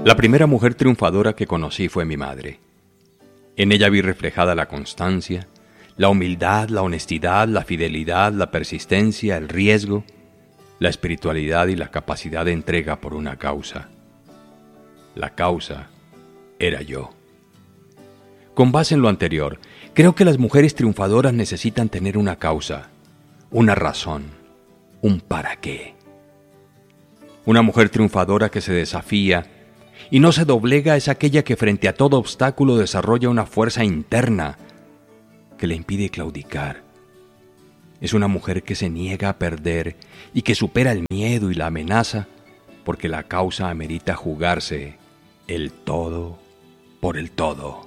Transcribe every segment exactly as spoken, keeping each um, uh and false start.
La primera mujer triunfadora que conocí fue mi madre. En ella vi reflejada la constancia, la humildad, la honestidad, la fidelidad, la persistencia, el riesgo, la espiritualidad y la capacidad de entrega por una causa. La causa era yo. Con base en lo anterior, creo que las mujeres triunfadoras necesitan tener una causa, una razón, un para qué. Una mujer triunfadora que se desafía y no se doblega es aquella que frente a todo obstáculo desarrolla una fuerza interna que le impide claudicar. Es una mujer que se niega a perder y que supera el miedo y la amenaza porque la causa amerita jugarse el todo por el todo.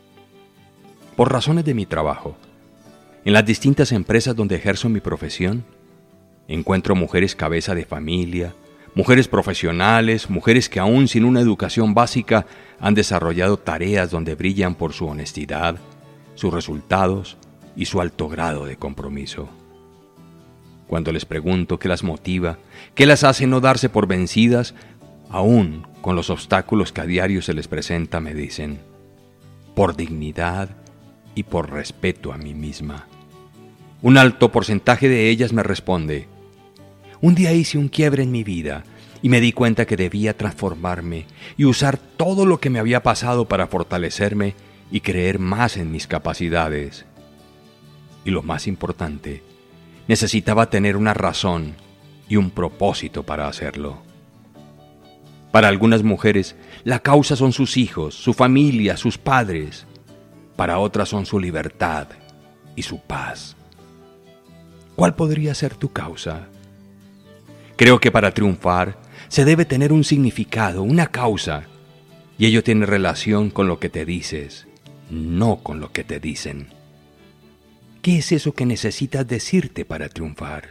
Por razones de mi trabajo, en las distintas empresas donde ejerzo mi profesión, encuentro mujeres cabeza de familia, mujeres profesionales, mujeres que aún sin una educación básica han desarrollado tareas donde brillan por su honestidad, sus resultados y su alto grado de compromiso. Cuando les pregunto qué las motiva, qué las hace no darse por vencidas, aún con los obstáculos que a diario se les presenta, me dicen, por dignidad y por respeto a mí misma. Un alto porcentaje de ellas me responde, un día hice un quiebre en mi vida y me di cuenta que debía transformarme y usar todo lo que me había pasado para fortalecerme y creer más en mis capacidades. Y lo más importante, necesitaba tener una razón y un propósito para hacerlo. Para algunas mujeres, la causa son sus hijos, su familia, sus padres. Para otras son su libertad y su paz. ¿Cuál podría ser tu causa? Creo que para triunfar se debe tener un significado, una causa, y ello tiene relación con lo que te dices, no con lo que te dicen. ¿Qué es eso que necesitas decirte para triunfar?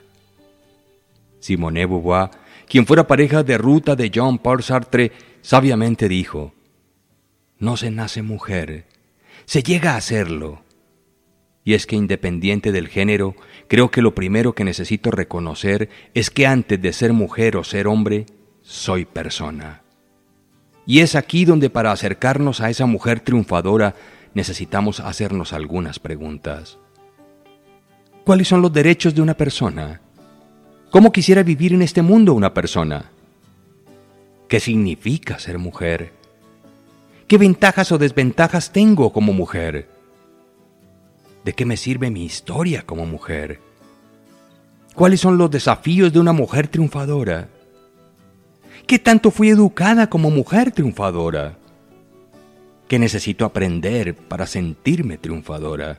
Simone de Beauvoir, quien fuera pareja de ruta de Jean-Paul Sartre, sabiamente dijo, no se nace mujer, se llega a serlo. Y es que independiente del género, creo que lo primero que necesito reconocer es que antes de ser mujer o ser hombre, soy persona. Y es aquí donde para acercarnos a esa mujer triunfadora necesitamos hacernos algunas preguntas. ¿Cuáles son los derechos de una persona? ¿Cómo quisiera vivir en este mundo una persona? ¿Qué significa ser mujer? ¿Qué ventajas o desventajas tengo como mujer? ¿De qué me sirve mi historia como mujer? ¿Cuáles son los desafíos de una mujer triunfadora? ¿Qué tanto fui educada como mujer triunfadora? ¿Qué necesito aprender para sentirme triunfadora?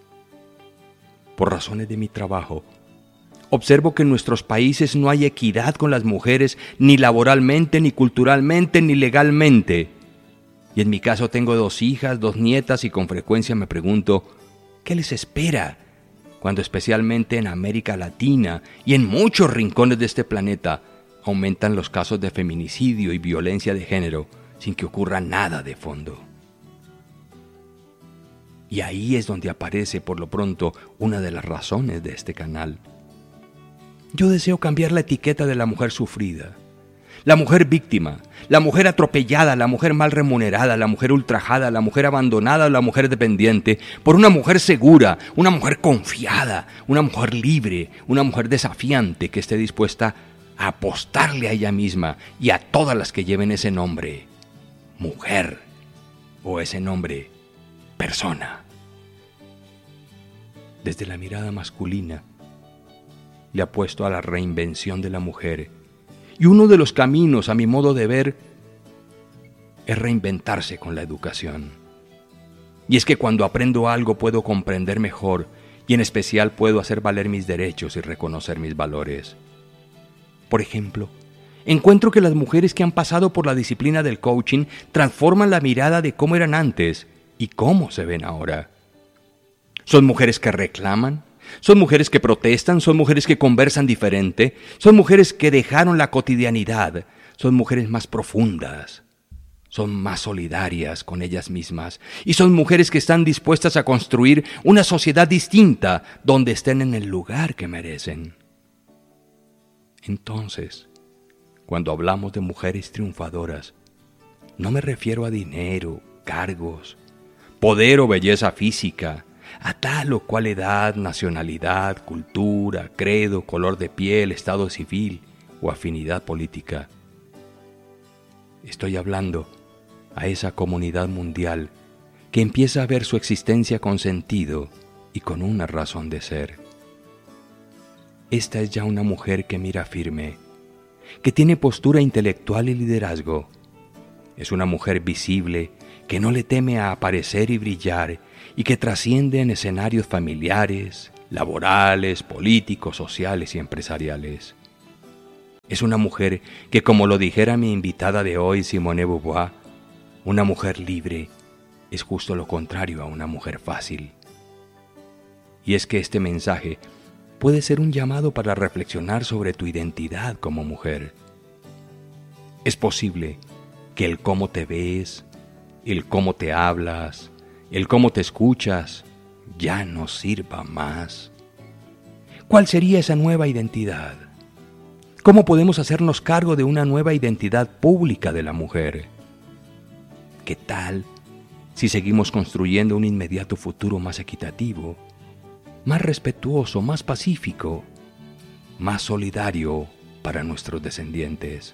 Por razones de mi trabajo, observo que en nuestros países no hay equidad con las mujeres ni laboralmente, ni culturalmente, ni legalmente. Y en mi caso tengo dos hijas, dos nietas y con frecuencia me pregunto, ¿qué les espera cuando especialmente en América Latina y en muchos rincones de este planeta aumentan los casos de feminicidio y violencia de género sin que ocurra nada de fondo? Y ahí es donde aparece por lo pronto una de las razones de este canal. Yo deseo cambiar la etiqueta de la mujer sufrida, la mujer víctima, la mujer atropellada, la mujer mal remunerada, la mujer ultrajada, la mujer abandonada o la mujer dependiente, por una mujer segura, una mujer confiada, una mujer libre, una mujer desafiante que esté dispuesta a apostarle a ella misma y a todas las que lleven ese nombre, mujer, o ese nombre, persona. Desde la mirada masculina, le apuesto a la reinvención de la mujer. Y uno de los caminos, a mi modo de ver, es reinventarse con la educación. Y es que cuando aprendo algo puedo comprender mejor y en especial puedo hacer valer mis derechos y reconocer mis valores. Por ejemplo, encuentro que las mujeres que han pasado por la disciplina del coaching transforman la mirada de cómo eran antes y cómo se ven ahora. Son mujeres que reclaman, son mujeres que protestan, son mujeres que conversan diferente, son mujeres que dejaron la cotidianidad, son mujeres más profundas, son más solidarias con ellas mismas y son mujeres que están dispuestas a construir una sociedad distinta donde estén en el lugar que merecen. Entonces, cuando hablamos de mujeres triunfadoras, No me refiero a dinero, cargos, poder o belleza física, a tal o cual edad, nacionalidad, cultura, credo, color de piel, estado civil o afinidad política. Estoy hablando a esa comunidad mundial que empieza a ver su existencia con sentido y con una razón de ser. Esta es ya una mujer que mira firme, que tiene postura intelectual y liderazgo. Es una mujer visible que no le teme a aparecer y brillar y que trasciende en escenarios familiares, laborales, políticos, sociales y empresariales. Es una mujer que, como lo dijera mi invitada de hoy, Simone de Beauvoir, una mujer libre es justo lo contrario a una mujer fácil. Y es que este mensaje puede ser un llamado para reflexionar sobre tu identidad como mujer. Es posible que el cómo te ves, el cómo te hablas, el cómo te escuchas, ya no sirva más. ¿Cuál sería esa nueva identidad? ¿Cómo podemos hacernos cargo de una nueva identidad pública de la mujer? ¿Qué tal si seguimos construyendo un inmediato futuro más equitativo, más respetuoso, más pacífico, más solidario para nuestros descendientes?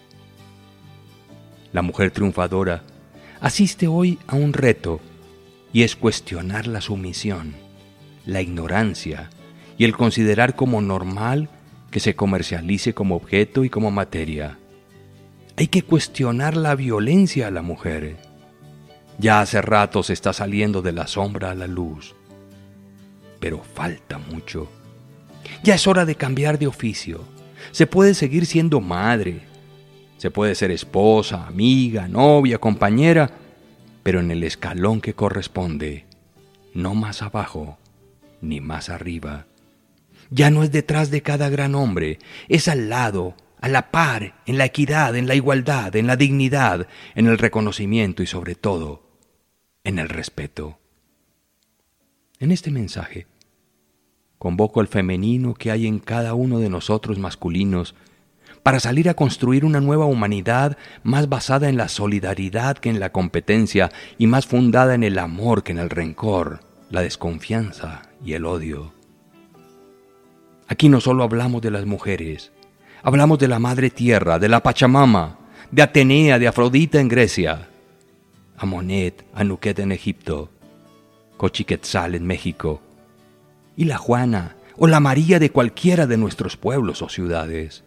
La mujer triunfadora asiste hoy a un reto y es cuestionar la sumisión, la ignorancia y el considerar como normal que se comercialice como objeto y como materia. Hay que cuestionar la violencia a la mujer. Ya hace rato se está saliendo de la sombra a la luz, pero falta mucho. Ya es hora de cambiar de oficio. Se puede seguir siendo madre, se puede ser esposa, amiga, novia, compañera, pero en el escalón que corresponde, no más abajo ni más arriba. Ya no es detrás de cada gran hombre, es al lado, a la par, en la equidad, en la igualdad, en la dignidad, en el reconocimiento y sobre todo, en el respeto. En este mensaje, convoco al femenino que hay en cada uno de nosotros masculinos para salir a construir una nueva humanidad más basada en la solidaridad que en la competencia y más fundada en el amor que en el rencor, la desconfianza y el odio. Aquí no solo hablamos de las mujeres, hablamos de la Madre Tierra, de la Pachamama, de Atenea, de Afrodita en Grecia, Amonet, Anuket en Egipto, Cochiquetzal en México, y la Juana o la María de cualquiera de nuestros pueblos o ciudades.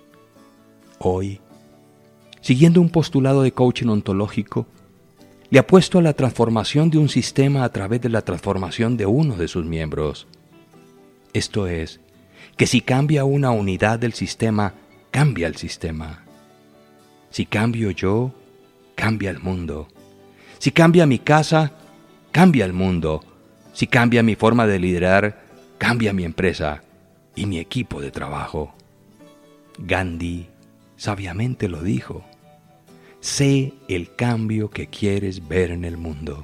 Hoy, siguiendo un postulado de coaching ontológico, le apuesto a la transformación de un sistema a través de la transformación de uno de sus miembros. Esto es, que si cambia una unidad del sistema, cambia el sistema. Si cambio yo, cambia el mundo. Si cambia mi casa, cambia el mundo. Si cambia mi forma de liderar, cambia mi empresa y mi equipo de trabajo. Gandhi sabiamente lo dijo: sé el cambio que quieres ver en el mundo.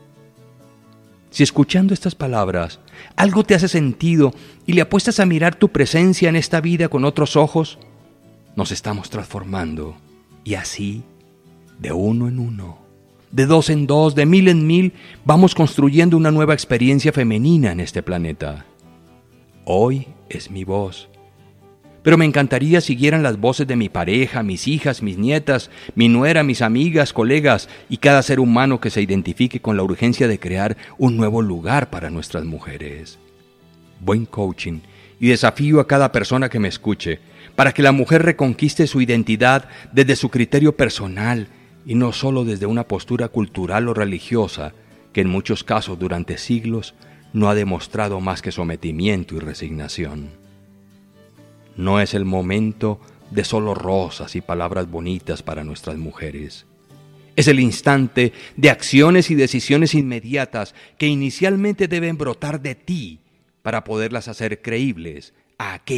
Si escuchando estas palabras algo te hace sentido y le apuestas a mirar tu presencia en esta vida con otros ojos, nos estamos transformando y así, de uno en uno, de dos en dos, de mil en mil, vamos construyendo una nueva experiencia femenina en este planeta. Hoy es mi voz, pero me encantaría siguieran las voces de mi pareja, mis hijas, mis nietas, mi nuera, mis amigas, colegas y cada ser humano que se identifique con la urgencia de crear un nuevo lugar para nuestras mujeres. Buen coaching y desafío a cada persona que me escuche para que la mujer reconquiste su identidad desde su criterio personal y no solo desde una postura cultural o religiosa que en muchos casos durante siglos no ha demostrado más que sometimiento y resignación. No es el momento de solo rosas y palabras bonitas para nuestras mujeres. Es el instante de acciones y decisiones inmediatas que inicialmente deben brotar de ti para poderlas hacer creíbles a aquellas